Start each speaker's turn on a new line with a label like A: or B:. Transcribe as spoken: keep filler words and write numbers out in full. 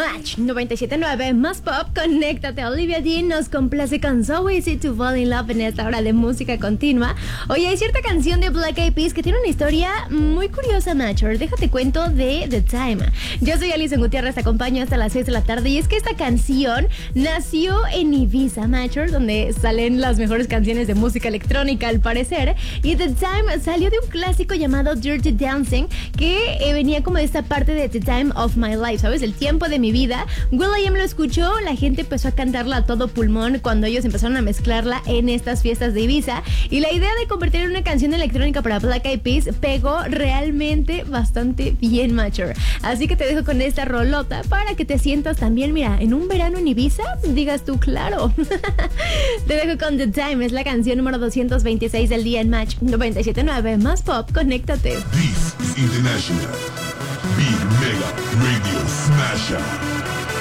A: Match noventa y siete punto nueve, más pop, conéctate. Olivia Dean nos complace con So Easy to Fall in Love en esta hora de música continua. Oye, hay cierta canción de Black Eyed Peas que tiene una historia muy curiosa, Matcher. Déjate cuento de The Time. Yo soy Alison Gutiérrez, te acompaño hasta las seis de la tarde. Y es que esta canción nació en Ibiza, Matcher, donde salen las mejores canciones de música electrónica, al parecer. Y The Time salió de un clásico llamado Dirty Dancing, que eh, venía como de esta parte de The Time of My Life, ¿sabes? El tiempo de mi vida. will.i.am lo escuchó, la gente empezó a cantarla a todo pulmón cuando ellos empezaron a mezclarla en estas fiestas de Ibiza, y la idea de convertir en una canción electrónica para Black Eyed Peas pegó realmente bastante bien, Matcher. Así que te dejo con esta rolota para que te sientas también, mira, en un verano en Ibiza, digas tú, claro. Te dejo con The Time, es la canción número doscientos veintiséis del día en Match noventa y siete punto nueve, más pop, conéctate.
B: This is International Big Mega Radio Smasher.